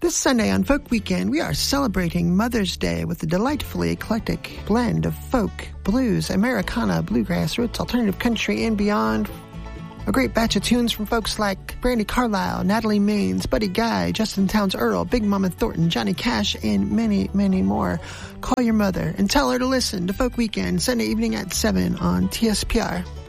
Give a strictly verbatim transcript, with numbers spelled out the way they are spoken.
This Sunday on Folk Weekend, we are celebrating Mother's Day with a delightfully eclectic blend of folk, blues, Americana, bluegrass, roots, alternative country, and beyond. A great batch of tunes from folks like Brandi Carlile, Natalie Maines, Buddy Guy, Justin Townes Earl, Big Mama Thornton, Johnny Cash, and many, many more. Call your mother and tell her to listen to Folk Weekend Sunday evening at seven on T S P R.